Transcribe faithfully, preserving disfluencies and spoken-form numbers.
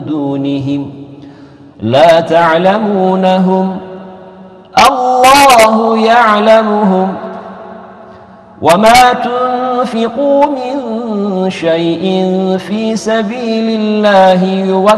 دونهم لا تعلمونهم الله يعلمهم وما تنفقوا من شيء في سبيل الله يوفى